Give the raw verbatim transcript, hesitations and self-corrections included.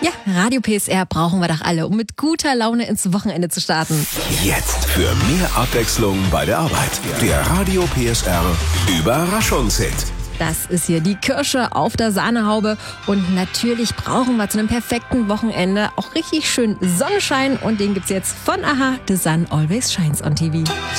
Ja, Radio P S R brauchen wir doch alle, um mit guter Laune ins Wochenende zu starten. Jetzt für mehr Abwechslung bei der Arbeit. Der Radio P S R Überraschungshit. Das ist hier die Kirsche auf der Sahnehaube. Und natürlich brauchen wir zu einem perfekten Wochenende auch richtig schön Sonnenschein. Und den gibt's jetzt von a-ha. The Sun Always Shines on T V.